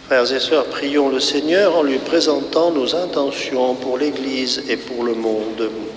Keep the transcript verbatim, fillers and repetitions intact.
Frères et sœurs, prions le Seigneur en lui présentant nos intentions pour l'Église et pour le monde.